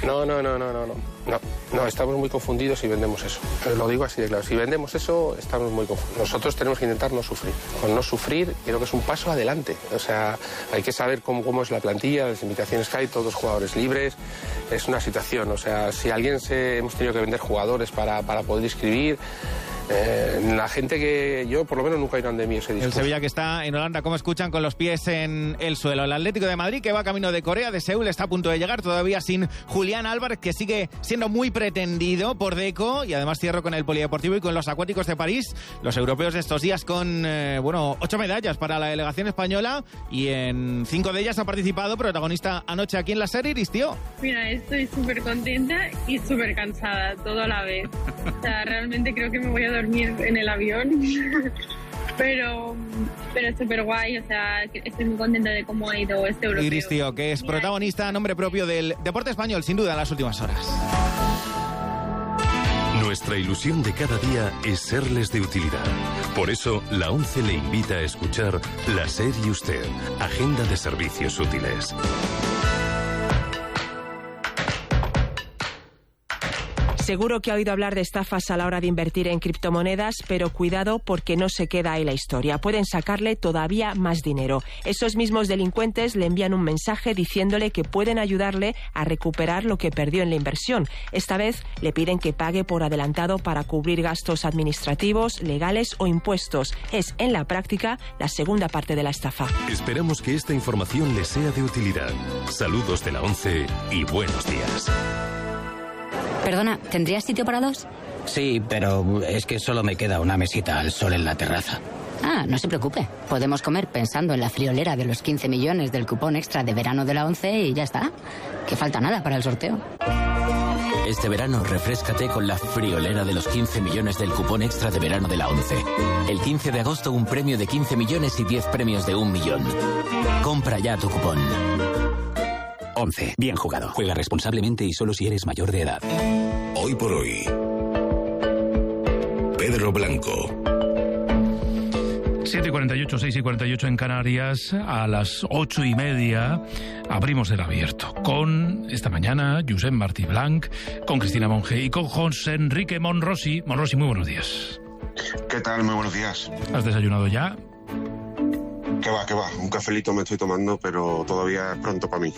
No, estamos muy confundidos si vendemos eso. Lo digo así de claro, si vendemos eso, estamos muy confundidos. Nosotros tenemos que intentar no sufrir. Con no sufrir, creo que es un paso adelante. O sea, hay que saber cómo es la plantilla, las invitaciones que hay, todos jugadores libres. Es una situación, o sea, si hemos tenido que vender jugadores para poder inscribir. La gente que yo, por lo menos, nunca he ido ante mí ese discurso. El Sevilla, que está en Holanda, como escuchan, con los pies en el suelo. El Atlético de Madrid, que va camino de Corea, de Seúl, está a punto de llegar, todavía sin Julián Álvarez, que sigue siendo muy pretendido por Deco. Y además cierro con el Polideportivo y con los Acuáticos de París, los europeos de estos días, con 8 medallas para la delegación española, y en 5 de ellas ha participado, protagonista anoche aquí en la serie, Iris, tío. Mira, estoy súper contenta y súper cansada, todo a la vez. O sea, realmente creo que me voy a dormir en el avión, pero súper guay, o sea, estoy muy contenta de cómo ha ido este europeo. Iris, tío, que es protagonista a nombre propio del deporte español, sin duda, en las últimas horas. Nuestra ilusión de cada día es serles de utilidad. Por eso, la ONCE le invita a escuchar La SER y Usted, Agenda de Servicios Útiles. Seguro que ha oído hablar de estafas a la hora de invertir en criptomonedas, pero cuidado porque no se queda ahí la historia. Pueden sacarle todavía más dinero. Esos mismos delincuentes le envían un mensaje diciéndole que pueden ayudarle a recuperar lo que perdió en la inversión. Esta vez le piden que pague por adelantado para cubrir gastos administrativos, legales o impuestos. Es, en la práctica, la segunda parte de la estafa. Esperamos que esta información les sea de utilidad. Saludos de la ONCE y buenos días. Perdona, ¿tendrías sitio para dos? Sí, pero es que solo me queda una mesita al sol en la terraza. Ah, no se preocupe. Podemos comer pensando en la friolera de los 15 millones del cupón extra de verano de la ONCE y ya está. Que falta nada para el sorteo. Este verano, refréscate con la friolera de los 15 millones del cupón extra de verano de la ONCE. El 15 de agosto, un premio de 15 millones y 10 premios de 1 millón. Compra ya tu cupón. 11. Bien jugado. Juega responsablemente y solo si eres mayor de edad. Hoy por hoy. Pedro Blanco. 7:48, 6:48 en Canarias. A las 8:30 abrimos el abierto. Con, esta mañana, Josep Martí Blanc, con Cristina Monge y con José Enrique Monrosi. Monrosi, muy buenos días. ¿Qué tal? Muy buenos días. ¿Has desayunado ya? ¿Qué va? Un cafelito me estoy tomando, pero todavía es pronto para mí.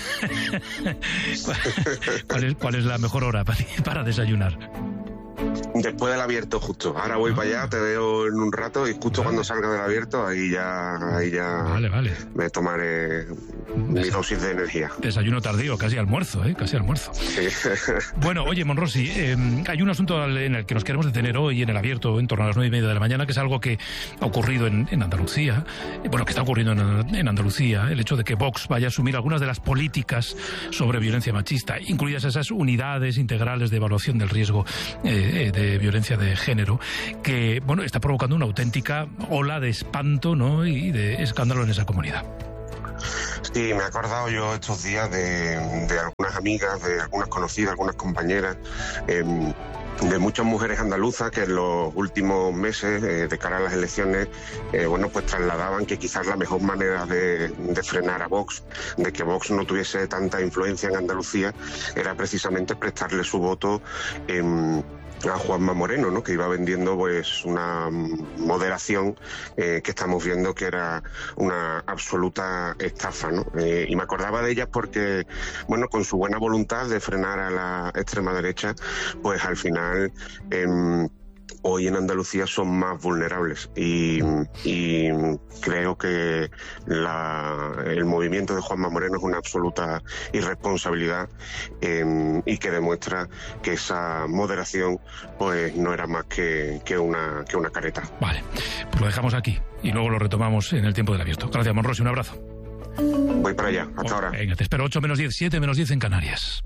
¿Cuál es la mejor hora para desayunar? Después del abierto, justo. Ahora voy para allá, te veo en un rato y justo cuando salga del abierto, ahí ya vale. Me tomaré mi dosis de energía. Desayuno tardío, casi almuerzo, casi almuerzo. Sí. Bueno, oye, Monrosi, hay un asunto en el que nos queremos detener hoy en el abierto, en torno a las 9:30 de la mañana, que es algo que ha ocurrido en Andalucía, que está ocurriendo en Andalucía, el hecho de que Vox vaya a asumir algunas de las políticas sobre violencia machista, incluidas esas unidades integrales de evaluación del riesgo de violencia de género, que está provocando una auténtica ola de espanto, ¿no?, y de escándalo en esa comunidad. Sí, me he acordado yo estos días de algunas amigas, de algunas conocidas, algunas compañeras, de muchas mujeres andaluzas que en los últimos meses, de cara a las elecciones, pues trasladaban que quizás la mejor manera de frenar a Vox, de que Vox no tuviese tanta influencia en Andalucía, era precisamente prestarle su voto a Juanma Moreno, ¿no?, que iba vendiendo pues una moderación que estamos viendo que era una absoluta estafa, ¿no? Y me acordaba de ellas porque, con su buena voluntad de frenar a la extrema derecha, pues al final hoy en Andalucía son más vulnerables y creo que el movimiento de Juanma Moreno es una absoluta irresponsabilidad y que demuestra que esa moderación pues no era más que una careta. Vale, pues lo dejamos aquí y luego lo retomamos en el tiempo del abierto. Gracias, Monrosi, un abrazo. Voy para allá, hasta ahora. Venga, te espero 8:10, 7:10 en Canarias.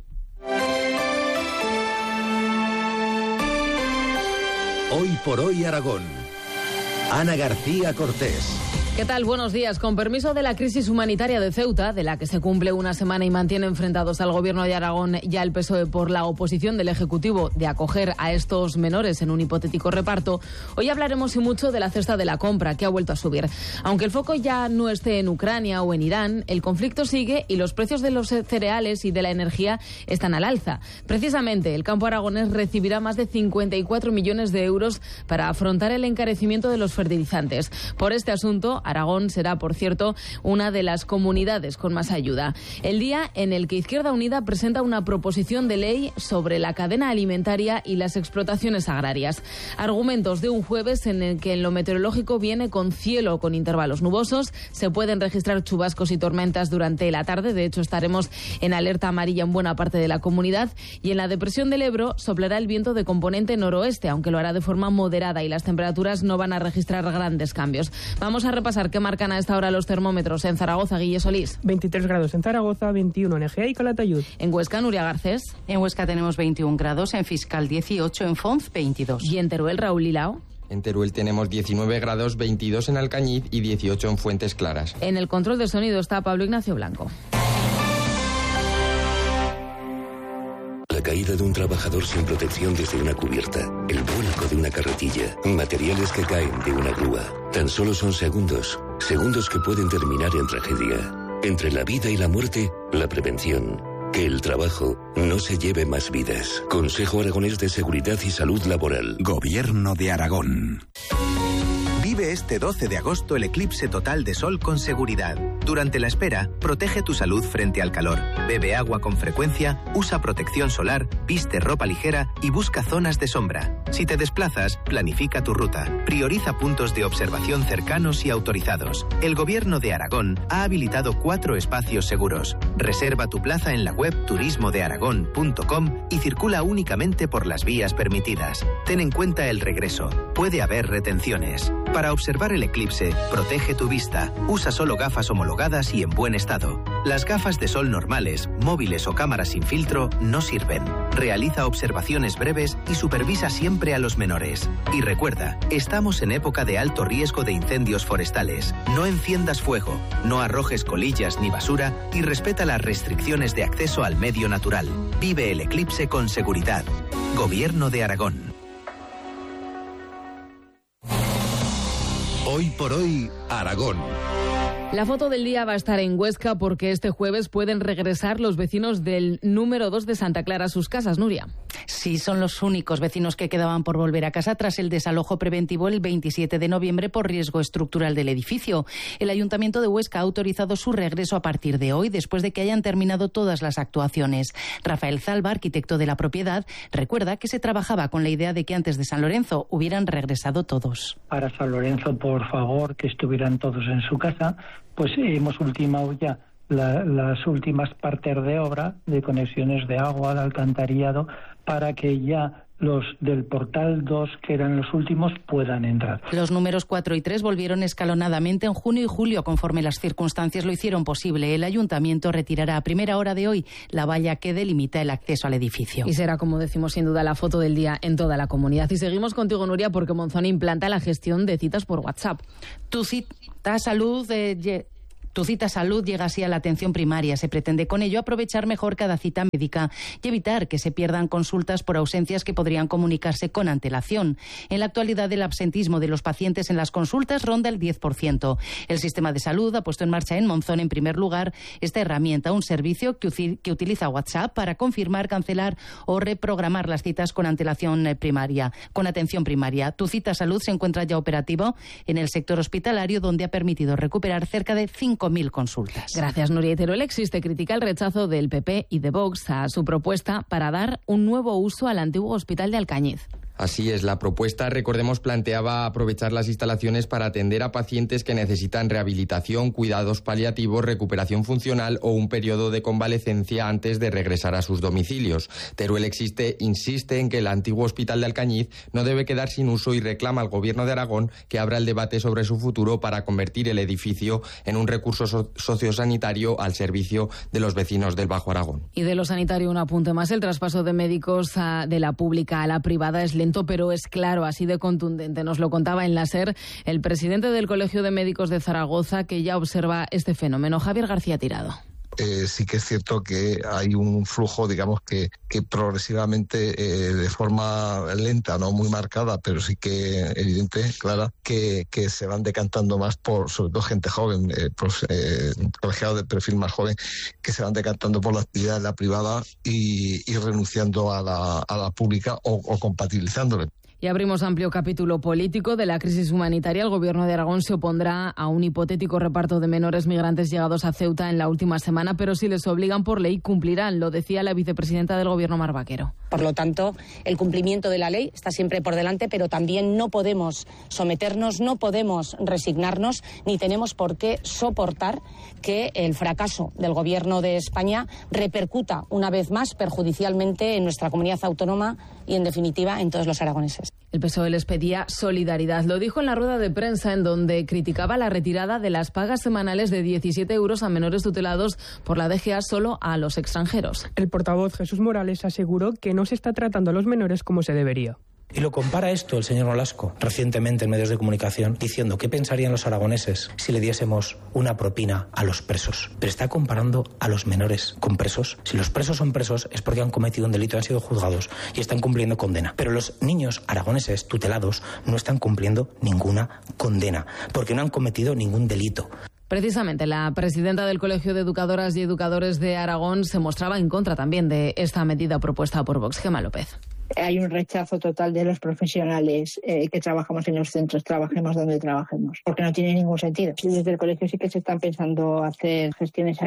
Hoy por hoy Aragón. Ana García Cortés. ¿Qué tal? Buenos días. Con permiso de la crisis humanitaria de Ceuta, de la que se cumple una semana y mantiene enfrentados al gobierno de Aragón y al PSOE por la oposición del Ejecutivo de acoger a estos menores en un hipotético reparto, hoy hablaremos y mucho de la cesta de la compra, que ha vuelto a subir. Aunque el foco ya no esté en Ucrania o en Irán, el conflicto sigue y los precios de los cereales y de la energía están al alza. Precisamente, el campo aragonés recibirá más de 54 millones de euros para afrontar el encarecimiento de los fertilizantes. Por este asunto, Aragón será, por cierto, una de las comunidades con más ayuda. El día en el que Izquierda Unida presenta una proposición de ley sobre la cadena alimentaria y las explotaciones agrarias. Argumentos de un jueves en el que en lo meteorológico viene con cielo con intervalos nubosos. Se pueden registrar chubascos y tormentas durante la tarde. De hecho, estaremos en alerta amarilla en buena parte de la comunidad. Y en la depresión del Ebro soplará el viento de componente noroeste, aunque lo hará de forma moderada y las temperaturas no van a registrar grandes cambios. Vamos a repasar qué marcan a esta hora los termómetros. En Zaragoza, Guille Solís. 23 grados en Zaragoza, 21 en Egea y Calatayud. En Huesca, Nuria Garcés. En Huesca tenemos 21 grados, en Fiscal 18, en Fonz 22. ¿Y en Teruel, Raúl Lilao? En Teruel tenemos 19 grados, 22 en Alcañiz y 18 en Fuentes Claras. En el control de sonido está Pablo Ignacio Blanco. La caída de un trabajador sin protección desde una cubierta, el vuelco de una carretilla, materiales que caen de una grúa. Tan solo son segundos que pueden terminar en tragedia. Entre la vida y la muerte, la prevención. Que el trabajo no se lleve más vidas. Consejo Aragonés de Seguridad y Salud Laboral. Gobierno de Aragón. Vive este 12 de agosto el eclipse total de sol con seguridad. Durante la espera, protege tu salud frente al calor. Bebe agua con frecuencia, usa protección solar, viste ropa ligera y busca zonas de sombra. Si te desplazas, planifica tu ruta. Prioriza puntos de observación cercanos y autorizados. El Gobierno de Aragón ha habilitado 4 espacios seguros. Reserva tu plaza en la web turismodearagón.com y circula únicamente por las vías permitidas. Ten en cuenta el regreso. Puede haber retenciones. Para observar el eclipse, protege tu vista. Usa solo gafas homologadas y en buen estado. Las gafas de sol normales, móviles o cámaras sin filtro no sirven. Realiza observaciones breves y supervisa siempre a los menores. Y recuerda, estamos en época de alto riesgo de incendios forestales. No enciendas fuego, no arrojes colillas ni basura y respeta las restricciones de acceso al medio natural. Vive el eclipse con seguridad. Gobierno de Aragón. Hoy por hoy, Aragón. La foto del día va a estar en Huesca porque este jueves pueden regresar los vecinos del número 2 de Santa Clara a sus casas, Nuria. Sí, son los únicos vecinos que quedaban por volver a casa tras el desalojo preventivo el 27 de noviembre por riesgo estructural del edificio. El Ayuntamiento de Huesca ha autorizado su regreso a partir de hoy, después de que hayan terminado todas las actuaciones. Rafael Zalba, arquitecto de la propiedad, recuerda que se trabajaba con la idea de que antes de San Lorenzo hubieran regresado todos. Para San Lorenzo, por favor, que estuvieran todos en su casa. Pues hemos ultimado ya las últimas partes de obra, de conexiones de agua, de alcantarillado, para que ya los del portal 2, que eran los últimos, puedan entrar. Los números 4 y 3 volvieron escalonadamente en junio y julio, conforme las circunstancias lo hicieron posible. El Ayuntamiento retirará a primera hora de hoy la valla que delimita el acceso al edificio. Y será, como decimos, sin duda la foto del día en toda la comunidad. Y seguimos contigo, Nuria, porque Monzón implanta la gestión de citas por WhatsApp. Tu cita salud llega así a la atención primaria. Se pretende con ello aprovechar mejor cada cita médica y evitar que se pierdan consultas por ausencias que podrían comunicarse con antelación. En la actualidad, el absentismo de los pacientes en las consultas ronda el 10%. El sistema de salud ha puesto en marcha en Monzón, en primer lugar, esta herramienta, un servicio que utiliza WhatsApp para confirmar, cancelar o reprogramar las citas con antelación primaria, con atención primaria. Tu cita salud se encuentra ya operativo en el sector hospitalario, donde ha permitido recuperar cerca de 5.000 consultas. Gracias, Nuria. Teruel existe, critica el rechazo del PP y de Vox a su propuesta para dar un nuevo uso al antiguo hospital de Alcañiz. Así es, la propuesta, recordemos, planteaba aprovechar las instalaciones para atender a pacientes que necesitan rehabilitación, cuidados paliativos, recuperación funcional o un periodo de convalecencia antes de regresar a sus domicilios. Teruel existe, insiste en que el antiguo hospital de Alcañiz no debe quedar sin uso y reclama al Gobierno de Aragón que abra el debate sobre su futuro para convertir el edificio en un recurso sociosanitario al servicio de los vecinos del Bajo Aragón. Y de lo sanitario, un apunte más. El traspaso de médicos de la pública a la privada es lento, pero es claro, así de contundente. Nos lo contaba en la SER el presidente del Colegio de Médicos de Zaragoza, que ya observa este fenómeno. Javier García Tirado. Sí que es cierto que hay un flujo, digamos, que progresivamente, de forma lenta, no muy marcada, pero sí que evidente, clara, que se van decantando más por, sobre todo gente joven, colegiados de perfil más joven, que se van decantando por la actividad de la privada y renunciando a la pública o compatibilizándole. Y abrimos amplio capítulo político de la crisis humanitaria. El Gobierno de Aragón se opondrá a un hipotético reparto de menores migrantes llegados a Ceuta en la última semana, pero si les obligan por ley, cumplirán, lo decía la vicepresidenta del Gobierno, Mar Vaquero. Por lo tanto, el cumplimiento de la ley está siempre por delante, pero también no podemos someternos, no podemos resignarnos, ni tenemos por qué soportar que el fracaso del Gobierno de España repercuta una vez más perjudicialmente en nuestra comunidad autónoma y, en definitiva, en todos los aragoneses. El PSOE les pedía solidaridad. Lo dijo en la rueda de prensa, en donde criticaba la retirada de las pagas semanales de 17 euros a menores tutelados por la DGA solo a los extranjeros. El portavoz Jesús Morales aseguró que no se está tratando a los menores como se debería. Y lo compara esto el señor Nolasco recientemente en medios de comunicación, diciendo qué pensarían los aragoneses si le diésemos una propina a los presos. Pero está comparando a los menores con presos. Si los presos son presos es porque han cometido un delito, han sido juzgados y están cumpliendo condena. Pero los niños aragoneses tutelados no están cumpliendo ninguna condena porque no han cometido ningún delito. Precisamente, la presidenta del Colegio de Educadoras y Educadores de Aragón se mostraba en contra también de esta medida propuesta por Vox. Gemma López. Hay un rechazo total de los profesionales que trabajamos en los centros, trabajemos donde trabajemos, porque no tiene ningún sentido. Desde el colegio sí que se están pensando hacer gestiones a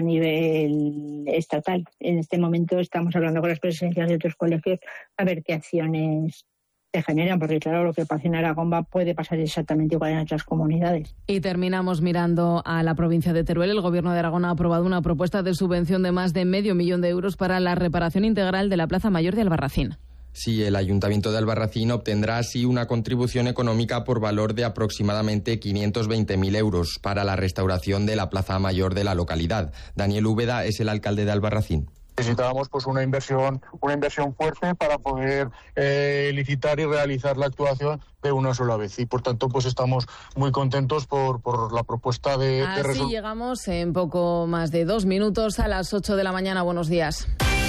nivel estatal. En este momento estamos hablando con las presidencias de otros colegios a ver qué acciones se generan, porque claro, lo que pasa en Aragón puede pasar exactamente igual en otras comunidades. Y terminamos mirando a la provincia de Teruel. El Gobierno de Aragón ha aprobado una propuesta de subvención de más de 500 millones de euros para la reparación integral de la Plaza Mayor de Albarracín. Sí, el Ayuntamiento de Albarracín obtendrá así una contribución económica por valor de aproximadamente 520.000 euros para la restauración de la Plaza Mayor de la localidad. Daniel Úbeda es el alcalde de Albarracín. Necesitábamos pues una inversión fuerte para poder licitar y realizar la actuación de una sola vez, y por tanto pues estamos muy contentos por la propuesta de resolución. Así llegamos en poco más de 2 minutos a las 8 de la mañana. Buenos días.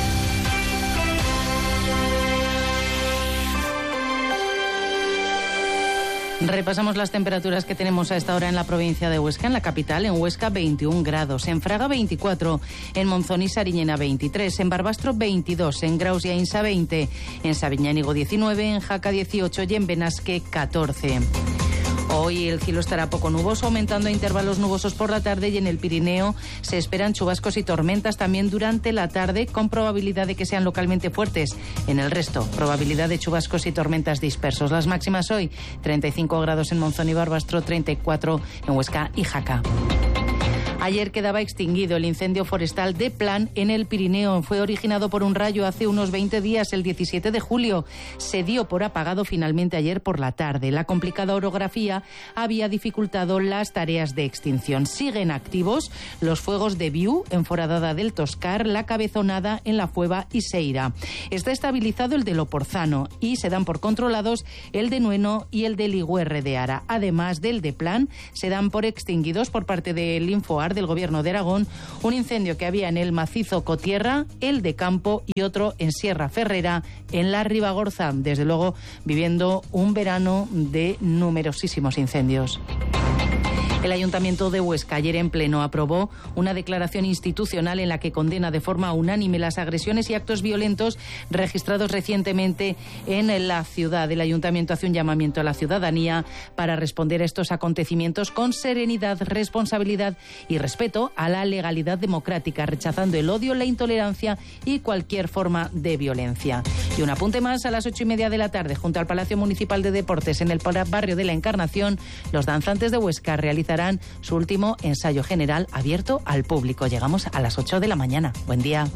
Repasamos las temperaturas que tenemos a esta hora en la provincia de Huesca. En la capital, en Huesca, 21 grados. En Fraga, 24. En Monzón y Sariñena, 23. En Barbastro, 22. En Graus y Ainsa, 20. En Sabiñánigo, 19. En Jaca, 18. Y en Benasque, 14. Hoy el cielo estará poco nuboso, aumentando a intervalos nubosos por la tarde, y en el Pirineo se esperan chubascos y tormentas también durante la tarde, con probabilidad de que sean localmente fuertes. En el resto, probabilidad de chubascos y tormentas dispersos. Las máximas hoy, 35 grados en Monzón y Barbastro, 34 en Huesca y Jaca. Ayer quedaba extinguido el incendio forestal de Plan en el Pirineo. Fue originado por un rayo hace unos 20 días, el 17 de julio. Se dio por apagado finalmente ayer por la tarde. La complicada orografía había dificultado las tareas de extinción. Siguen activos los fuegos de Viu en Foradada del Toscar, La Cabezonada en La Fueva y Seira. Está estabilizado el de Loporzano y se dan por controlados el de Nueno y el de Ligüerre de Ara. Además del de Plan, se dan por extinguidos por parte del Infoar del Gobierno de Aragón un incendio que había en el macizo Cotierra, el de Campo y otro en Sierra Ferrera, en la Ribagorza. Desde luego, viviendo un verano de numerosísimos incendios. El Ayuntamiento de Huesca ayer en pleno aprobó una declaración institucional en la que condena de forma unánime las agresiones y actos violentos registrados recientemente en la ciudad. El Ayuntamiento hace un llamamiento a la ciudadanía para responder a estos acontecimientos con serenidad, responsabilidad y respeto a la legalidad democrática, rechazando el odio, la intolerancia y cualquier forma de violencia. Y un apunte más: a las 8:30 de la tarde, junto al Palacio Municipal de Deportes, en el barrio de la Encarnación, los danzantes de Huesca realizarán su último ensayo general abierto al público. Llegamos a las 8 de la mañana. Buen día.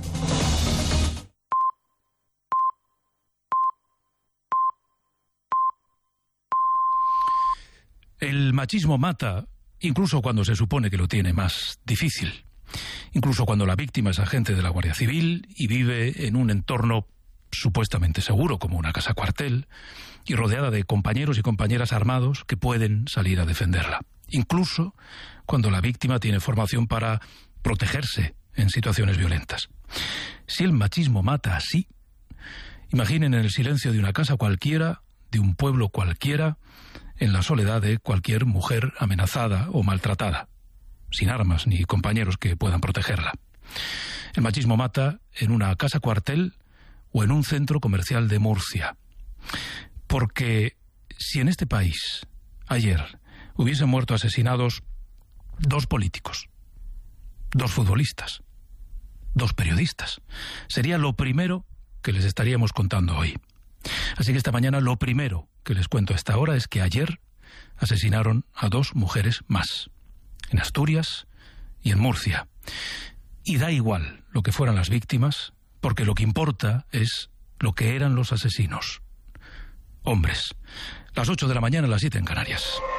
El machismo mata, incluso cuando se supone que lo tiene más difícil. Incluso cuando la víctima es agente de la Guardia Civil y vive en un entorno supuestamente seguro, como una casa cuartel, y rodeada de compañeros y compañeras armados que pueden salir a defenderla. Incluso cuando la víctima tiene formación para protegerse en situaciones violentas. Si el machismo mata así, imaginen en el silencio de una casa cualquiera, de un pueblo cualquiera, en la soledad de cualquier mujer amenazada o maltratada, sin armas ni compañeros que puedan protegerla. El machismo mata en una casa cuartel o en un centro comercial de Murcia. Porque si en este país, ayer, hubiesen muerto asesinados 2 políticos, 2 futbolistas, 2 periodistas, sería lo primero que les estaríamos contando hoy. Así que esta mañana lo primero que les cuento a esta hora es que ayer asesinaron a 2 mujeres más, en Asturias y en Murcia. Y da igual lo que fueran las víctimas, porque lo que importa es lo que eran los asesinos. Hombres. Las 8 de la mañana, las 7 en Canarias.